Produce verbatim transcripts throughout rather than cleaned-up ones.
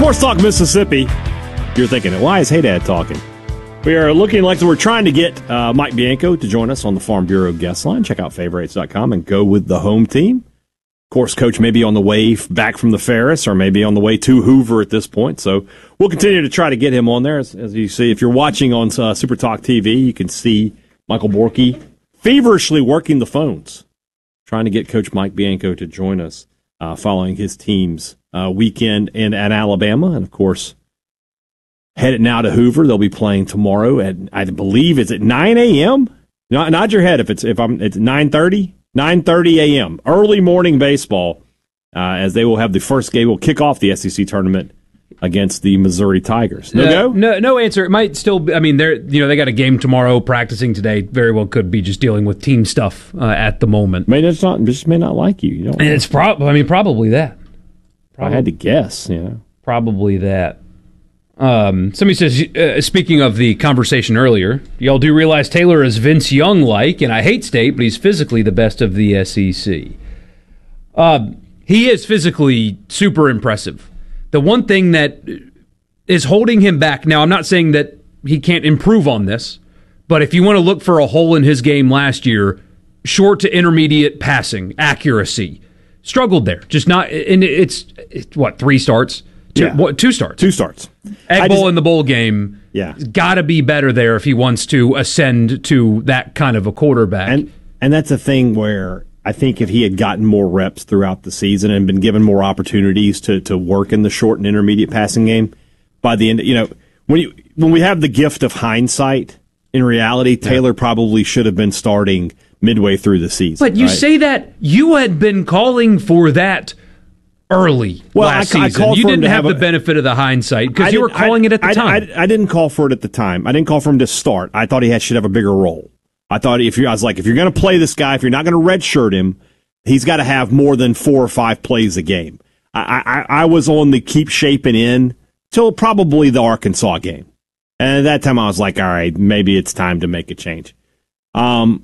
Sports Talk Mississippi. You're thinking, why is Hey Dad talking? We are looking like we're trying to get uh, Mike Bianco to join us on the Farm Bureau guest line. Check out favorites dot com and go with the home team. Of course, Coach may be on the way back from the Ferris or maybe on the way to Hoover at this point. So we'll continue to try to get him on there. As, as you see, if you're watching on uh, Super Talk T V, you can see Michael Borky feverishly working the phones, trying to get Coach Mike Bianco to join us uh, following his team's uh, weekend in at Alabama. And, of course, headed now to Hoover. They'll be playing tomorrow at, I believe, it's at nine a.m.? Nod, nod your head if it's if I'm it's nine thirty. nine thirty a.m. Early morning baseball, uh, as they will have the first game. Will kick off the S E C tournament against the Missouri Tigers. No, uh, go? No, no answer. It might still be, I mean, they're, you know, they got a game tomorrow, practicing today. Very well could be just dealing with team stuff uh, at the moment. May just not, just may not like you. You don't and know. it's probably, I mean, probably that. Probably. I had to guess, you know. Probably that. Um, somebody says, uh, speaking of the conversation earlier, y'all do realize Taylor is Vince Young-like, and I hate State, but he's physically the best of the S E C. Uh, he is physically super impressive. The one thing that is holding him back, now I'm not saying that he can't improve on this, but if you want to look for a hole in his game last year, short to intermediate passing, accuracy, struggled there. Just not, and it's, it's what, three starts? Two, yeah. what, two starts. Two starts. Egg Bowl in the bowl game. Yeah. Got to be better there if he wants to ascend to that kind of a quarterback. And and that's a thing where I think if he had gotten more reps throughout the season and been given more opportunities to, to work in the short and intermediate passing game, by the end, you know, when you when we have the gift of hindsight, in reality, Taylor yeah. probably should have been starting midway through the season. But you right? say that you had been calling for that early well, last I, I season. You didn't have, have a, the benefit of the hindsight because you were calling I, it at the I, time. I, I didn't call for it at the time. I didn't call for him to start. I thought he had, should have a bigger role. I thought if you, I was like, if you're going to play this guy, if you're not going to redshirt him, he's got to have more than four or five plays a game. I, I, I was on the keep shaping in till probably the Arkansas game. And at that time, I was like, all right, maybe it's time to make a change. Um,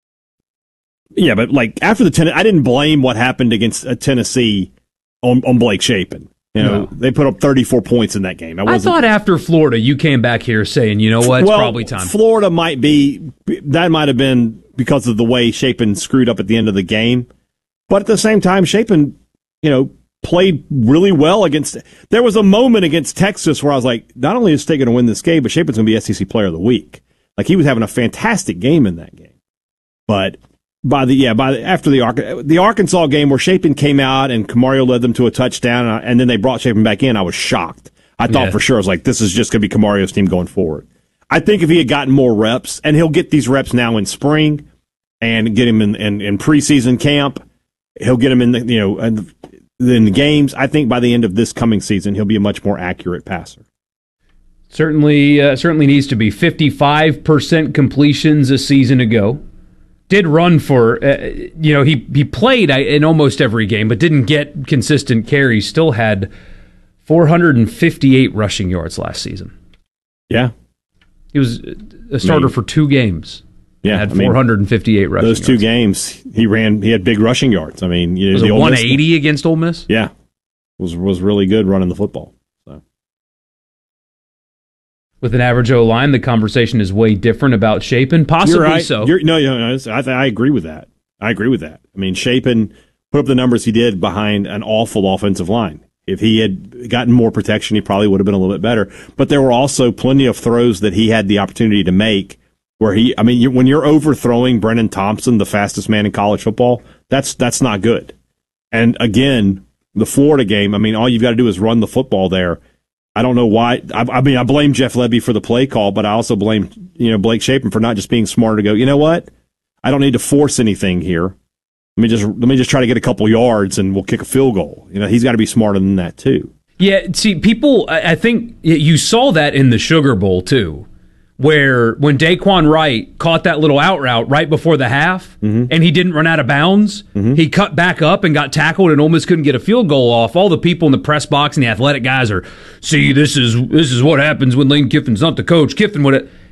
yeah, but like after the ten, I didn't blame what happened against uh, Tennessee on, on Blake Shapen. You know, no. They put up thirty-four points in that game. I, I thought after Florida, you came back here saying, you know what, it's well, probably time. Florida might be, that might have been because of the way Shapen screwed up at the end of the game. But at the same time, Shapen, you know, played really well against, there was a moment against Texas where I was like, not only is State going to win this game, but Shapen's going to be S E C Player of the Week. Like, he was having a fantastic game in that game. But by the, yeah, by the, after the, the Arkansas game where Shapen came out and Camario led them to a touchdown, and, I, and then they brought Shapen back in, I was shocked. I thought yeah. for sure, I was like, this is just going to be Camario's team going forward. I think if he had gotten more reps, and he'll get these reps now in spring and get him in, in, in preseason camp, he'll get him in the, you know, in the, in the games. I think by the end of this coming season, he'll be a much more accurate passer. Certainly, uh, certainly needs to be fifty-five percent completions a season ago. Did run for, uh, you know, he, he played in almost every game, but didn't get consistent carries. Still had four hundred fifty-eight rushing yards last season. Yeah. He was a starter I mean, for two games. Yeah. Had I mean, four hundred fifty-eight rushing yards. Those two yards. games, he ran, he had big rushing yards. I mean, you know, was the it Ole one Miss, eighty against Ole Miss? Yeah. Was, was really good running the football. So. With an average O-line, the conversation is way different about Shapen. Possibly You're right. so. You're, no, no, no I, I agree with that. I agree with that. I mean, Shapen put up the numbers he did behind an awful offensive line. If he had gotten more protection, he probably would have been a little bit better. But there were also plenty of throws that he had the opportunity to make where he, I mean, you, when you're overthrowing Brennan Thompson, the fastest man in college football, that's that's not good. And again, the Florida game, I mean, all you've got to do is run the football there. I don't know why. I, I mean, I blame Jeff Lebby for the play call, but I also blame, you know, Blake Shapen for not just being smart to go, you know what? I don't need to force anything here. Let me just let me just try to get a couple yards and we'll kick a field goal. You know, he's got to be smarter than that too. Yeah, see, people, I think you saw that in the Sugar Bowl too, where when Daquan Wright caught that little out route right before the half, mm-hmm. and he didn't run out of bounds, mm-hmm. he cut back up and got tackled and almost couldn't get a field goal off. All the people in the press box and the athletic guys are, see, this is this is what happens when Lane Kiffin's not the coach. Kiffin would have.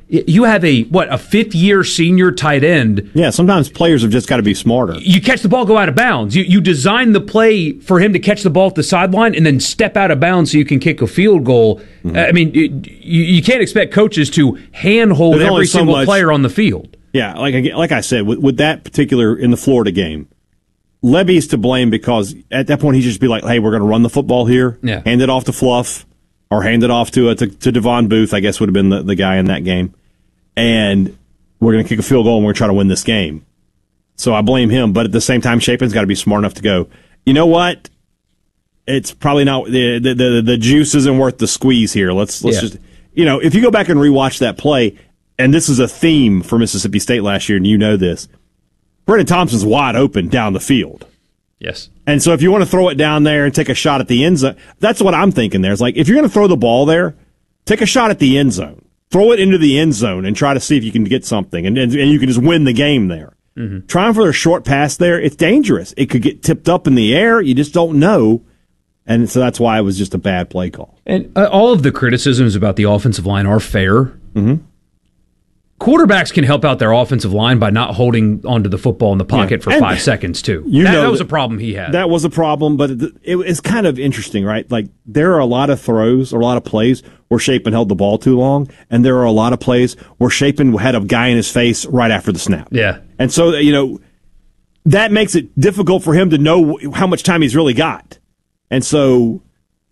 You have a, what, a fifth-year senior tight end. Yeah, sometimes players have just got to be smarter. You catch the ball, go out of bounds. You you design the play for him to catch the ball at the sideline and then step out of bounds so you can kick a field goal. Mm-hmm. I mean, you, you can't expect coaches to handhold There's every so single much, player on the field. Yeah, like like I said, with, with that particular, in the Florida game, Levy's to blame because at that point he'd just be like, hey, we're going to run the football here, yeah. hand it off to Fluff, or hand it off to uh, to, to Devon Booth, I guess would have been the, the guy in that game. And we're going to kick a field goal and we're going to try to win this game. So I blame him. But at the same time, Shapen's got to be smart enough to go, you know what? It's probably not, the the, the, the juice isn't worth the squeeze here. Let's let's yeah. just, you know, if you go back and rewatch that play, and this is a theme for Mississippi State last year, and you know this, Brennan Thompson's wide open down the field. Yes. And so if you want to throw it down there and take a shot at the end zone, that's what I'm thinking there. It's like, if you're going to throw the ball there, take a shot at the end zone. Throw it into the end zone and try to see if you can get something, and, and, and you can just win the game there. Mm-hmm. Trying for a short pass there, it's dangerous. It could get tipped up in the air. You just don't know. And so that's why it was just a bad play call. And uh, all of the criticisms about the offensive line are fair. Mm-hmm. Quarterbacks can help out their offensive line by not holding onto the football in the pocket yeah. for and five seconds, too. You that, know that was that, a problem he had. That was a problem, but it, it, it's kind of interesting, right? Like, there are a lot of throws or a lot of plays where Shapen held the ball too long, and there are a lot of plays where Shapen had a guy in his face right after the snap. Yeah. And so, you know, that makes it difficult for him to know how much time he's really got. And so,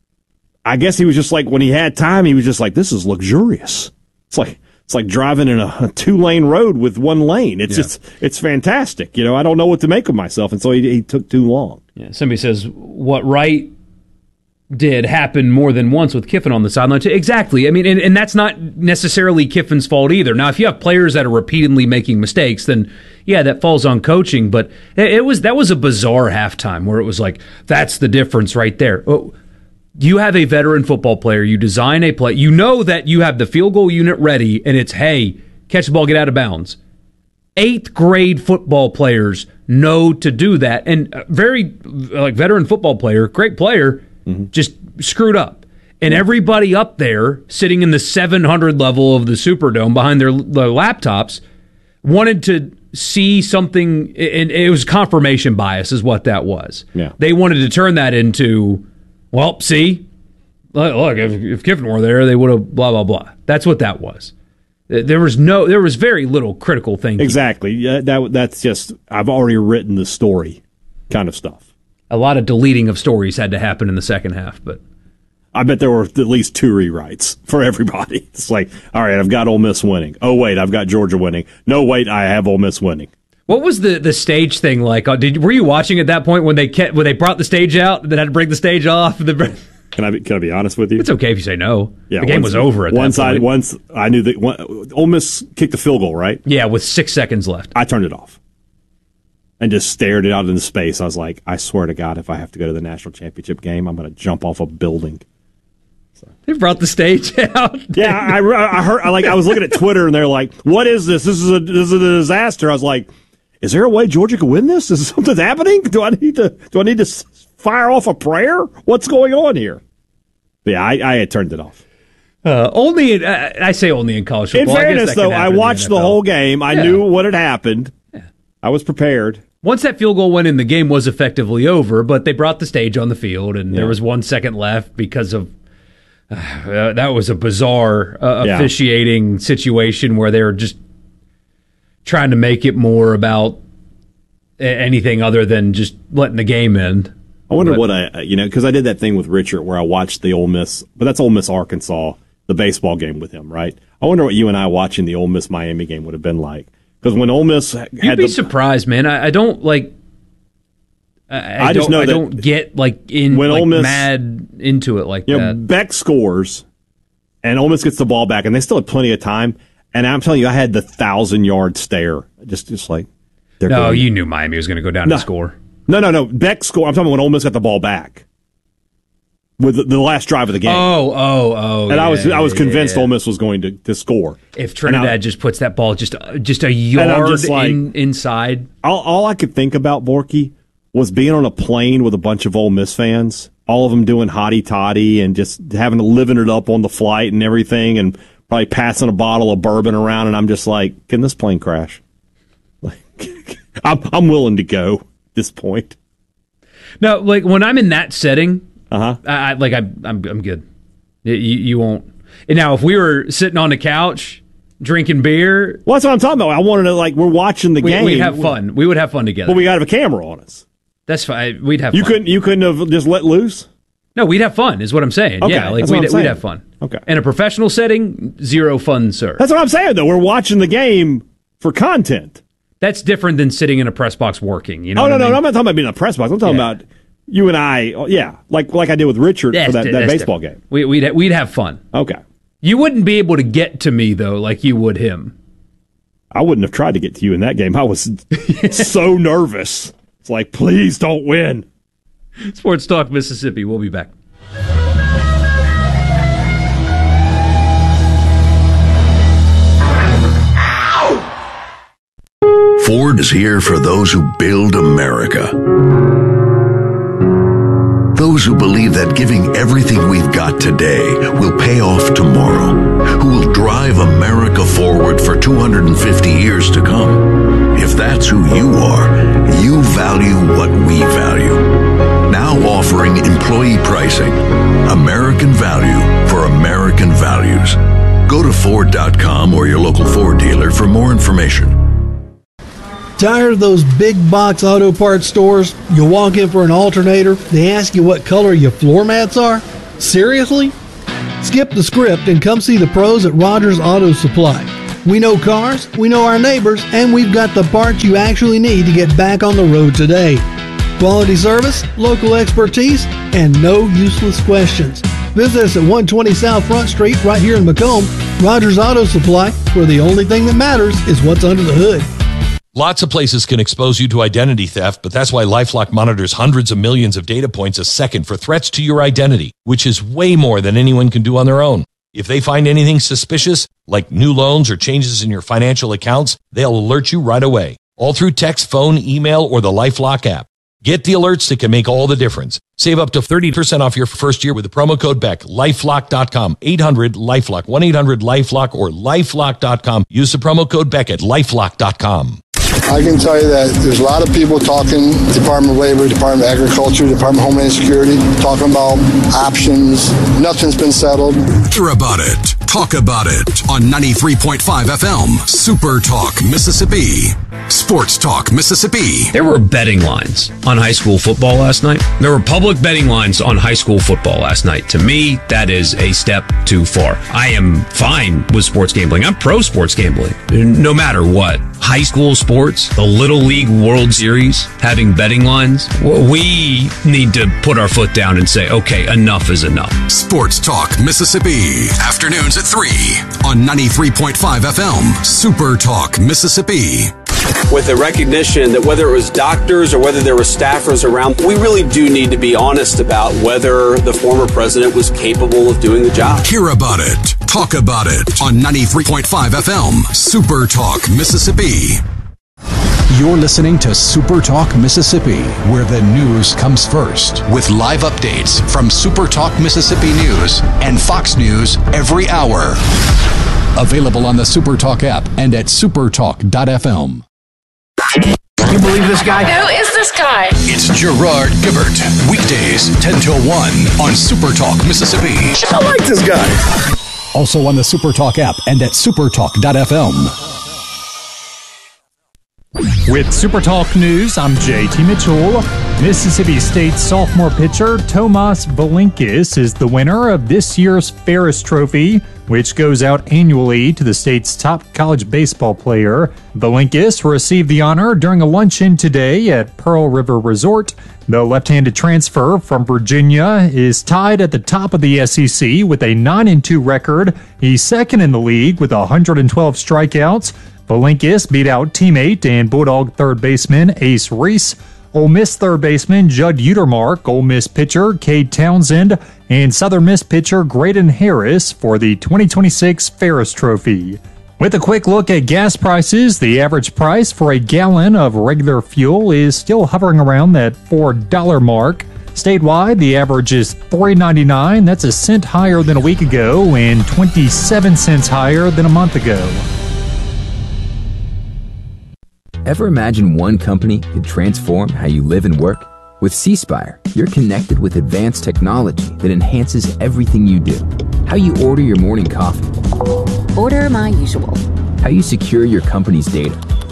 I guess he was just like, when he had time, he was just like, this is luxurious. It's like... It's like driving in a, a two-lane road with one lane. It's yeah. just, it's fantastic. You know, I don't know what to make of myself, and so he, he took too long. Yeah. Somebody says what Wright did happen more than once with Kiffin on the sideline. Exactly. I mean, and, and that's not necessarily Kiffin's fault either. Now, if you have players that are repeatedly making mistakes, then yeah, that falls on coaching. But it, it was that was a bizarre halftime where it was like, that's the difference right there. Oh, you have a veteran football player. You design a play. You know that you have the field goal unit ready, and it's, hey, catch the ball, get out of bounds. Eighth grade football players know to do that. And a very like veteran football player, great player, mm-hmm. just screwed up. And everybody up there sitting in the seven hundred level of the Superdome behind their, their laptops wanted to see something, and it was confirmation bias is what that was. Yeah. They wanted to turn that into, well, see, look, if, if Kiffin were there, they would have blah, blah, blah. That's what that was. There was no, there was very little critical thinking. Exactly. Yeah, that that's just, I've already written the story kind of stuff. A lot of deleting of stories had to happen in the second half, but I bet there were at least two rewrites for everybody. It's like, all right, I've got Ole Miss winning. Oh, wait, I've got Georgia winning. No, wait, I have Ole Miss winning. What was the, the stage thing like? Did were you watching at that point when they kept, when they brought the stage out and then had to break the stage off? The, can I be, can I be honest with you? It's okay if you say no. Yeah, the game once, was over at once that point. I, once I knew that one, Ole Miss kicked the field goal, right? Yeah, with six seconds left. I turned it off and just stared it out into space. I was like, I swear to God, if I have to go to the national championship game, I'm going to jump off a building. So. They brought the stage out. Yeah, I, I heard. I like. I was looking at Twitter, and they're like, "What is this? This is a this is a disaster." I was like, "Is there a way Georgia could win this? Is something happening? Do I need to do I need to fire off a prayer? What's going on here?" But yeah, I, I had turned it off. Uh, only in, uh, I say only in college football. In fairness, I though, I watched the, the whole game. I yeah. knew what had happened. Yeah. I was prepared. Once that field goal went in, the game was effectively over. But they brought the stage on the field, and yeah. there was one second left because of. Uh, that was a bizarre uh, yeah. officiating situation where they were just trying to make it more about anything other than just letting the game end. I wonder but, what I, you know, because I did that thing with Richard where I watched the Ole Miss, but that's Ole Miss Arkansas, the baseball game with him, right? I wonder what you and I watching the Ole Miss Miami game would have been like. Because when Ole Miss had You'd be the, surprised, man. I, I don't like. I, I, I just don't, know I that don't get like in when like, Ole Miss, mad into it like you that. Know, Beck scores, and Ole Miss gets the ball back, and they still had plenty of time. And I'm telling you, I had the thousand yard stare, just just like. No, going. You knew Miami was going to go down no, and score. No, no, no. Beck scored. I'm talking about when Ole Miss got the ball back with the, the last drive of the game. Oh, oh, oh! And yeah, I was I was convinced yeah. Ole Miss was going to, to score. If Trinidad I, just puts that ball just just a yard just like, in, inside, all, all I could think about, Borky, was being on a plane with a bunch of Ole Miss fans, all of them doing hotty toddy and just having to living it up on the flight and everything, and probably passing a bottle of bourbon around, and I'm just like, can this plane crash? Like, I'm, I'm willing to go at this point. No, like when I'm in that setting, uh-huh. I, I like I, I'm I'm good. You, you won't. And now, if we were sitting on the couch drinking beer, well, that's what I'm talking about. I wanted to like we're watching the we, game. We'd have fun. We would have fun together. But we got to have a camera on us. That's fine. We'd have. You fun. couldn't. You couldn't have just let loose. No, we'd have fun. Is what I'm saying. Okay, yeah, like that's we'd what I'm we'd saying. have fun. Okay. In a professional setting, zero fun, sir. That's what I'm saying. Though we're watching the game for content. That's different than sitting in a press box working. You know? Oh no, what no, I mean? no! I'm not talking about being in a press box. I'm talking Yeah. about you and I. oh, Yeah, like like I did with Richard That's for that, di- that that's baseball different. game. We, we'd we'd have fun. Okay. You wouldn't be able to get to me though, like you would him. I wouldn't have tried to get to you in that game. I was so nervous. It's like, please don't win. Sports Talk Mississippi. We'll be back. Ford is here for those who build America. Those who believe that giving everything we've got today will pay off tomorrow. Who will drive America forward for two hundred fifty years to come. If that's who you are, you value what we value. Now offering employee pricing. American value for American values. Go to Ford dot com or your local Ford dealer for more information. Tired of those big box auto parts stores? You walk in for an alternator, they ask you what color your floor mats are? Seriously? Skip the script and come see the pros at Rogers Auto Supply. We know cars, we know our neighbors, and we've got the parts you actually need to get back on the road today. Quality service, local expertise, and no useless questions. Visit us at one twenty South Front Street right here in Macomb. Rogers Auto Supply, where the only thing that matters is what's under the hood. Lots of places can expose you to identity theft, but that's why LifeLock monitors hundreds of millions of data points a second for threats to your identity, which is way more than anyone can do on their own. If they find anything suspicious, like new loans or changes in your financial accounts, they'll alert you right away, all through text, phone, email, or the LifeLock app. Get the alerts that can make all the difference. Save up to thirty percent off your first year with the promo code Beck. LifeLock dot com, eight hundred LifeLock, one eight hundred LifeLock, or LifeLock dot com. Use the promo code Beck at LifeLock dot com. I can tell you that there's a lot of people talking, Department of Labor, Department of Agriculture, Department of Homeland Security, talking about options. Nothing's been settled. Hear about it. Talk about it on ninety-three point five F M, Super Talk, Mississippi. Sports Talk, Mississippi. There were betting lines on high school football last night. There were public betting lines on high school football last night. To me, that is a step too far. I am fine with sports gambling. I'm pro sports gambling, no matter what. High school sports, the Little League World Series, having betting lines, we need to put our foot down and say, okay, enough is enough. Sports Talk, Mississippi. Afternoons at three on ninety-three point five F M, Super Talk, Mississippi. With the recognition that whether it was doctors or whether there were staffers around, we really do need to be honest about whether the former president was capable of doing the job. Hear about it. Talk about it on ninety-three point five F M, Super Talk, Mississippi. You're listening to Super Talk Mississippi, where the news comes first, with live updates from Super Talk Mississippi News and Fox News every hour. Available on the Super Talk app and at supertalk dot f m. Can you believe this guy? Who is this guy? It's Gerard Gibert. Weekdays, ten till one on Super Talk Mississippi. I like this guy. Also on the Super Talk app and at supertalk dot f m. With Super Talk News, I'm J T Mitchell. Mississippi State sophomore pitcher Tomas Valinkis is the winner of this year's Ferris Trophy, which goes out annually to the state's top college baseball player. Valinkis received the honor during a luncheon today at Pearl River Resort. The left-handed transfer from Virginia is tied at the top of the S E C with a nine and two record. He's second in the league with one hundred twelve strikeouts. Valinkis beat out teammate and Bulldog third baseman Ace Reese, Ole Miss third baseman Judd Utermark, Ole Miss pitcher Cade Townsend, and Southern Miss pitcher Graydon Harris for the twenty twenty-six Ferris Trophy. With a quick look at gas prices, the average price for a gallon of regular fuel is still hovering around that four dollar mark. Statewide, the average is three ninety-nine. That's a cent higher than a week ago and twenty-seven cents higher than a month ago. Ever imagine one company could transform how you live and work? With C-Spire, you're connected with advanced technology that enhances everything you do. How you order your morning coffee. Order my usual. How you secure your company's data.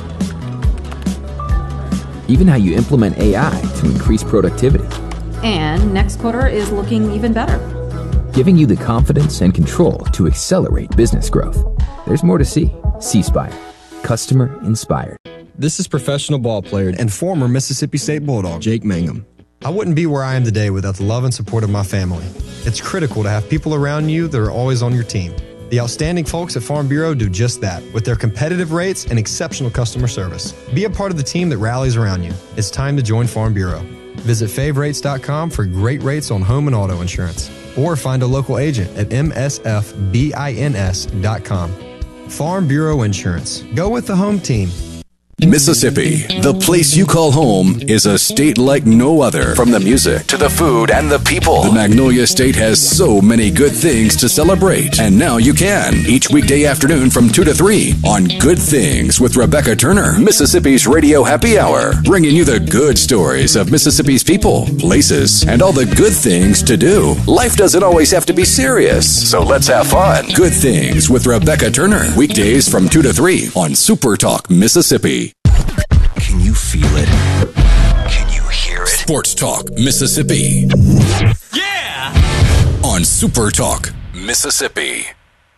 Even how you implement A I to increase productivity. And next quarter is looking even better. Giving you the confidence and control to accelerate business growth. There's more to see. C-Spire. Customer inspired. This is professional ball player and former Mississippi State Bulldog, Jake Mangum. I wouldn't be where I am today without the love and support of my family. It's critical to have people around you that are always on your team. The outstanding folks at Farm Bureau do just that with their competitive rates and exceptional customer service. Be a part of the team that rallies around you. It's time to join Farm Bureau. Visit fave rates dot com for great rates on home and auto insurance, or find a local agent at m s f bins dot com. Farm Bureau Insurance. Go with the home team. Mississippi, the place you call home, is a state like no other. From the music to the food and the people, the Magnolia State has so many good things to celebrate. And now you can, each weekday afternoon from two to three on Good Things with Rebecca Turner, Mississippi's Radio Happy Hour, bringing you the good stories of Mississippi's people, places, and all the good things to do. Life doesn't always have to be serious, so let's have fun. Good Things with Rebecca Turner, weekdays from two to three on Super Talk Mississippi. Can you feel it? Can you hear it? Sports Talk Mississippi. Yeah! On Super Talk Mississippi.